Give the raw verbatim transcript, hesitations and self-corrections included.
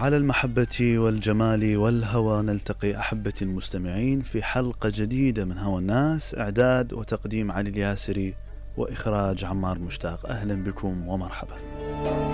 على المحبة والجمال والهوى نلتقي أحبتي المستمعين في حلقة جديدة من هوى الناس. إعداد وتقديم علي الياسري وإخراج عمار مشتاق. أهلا بكم ومرحبا.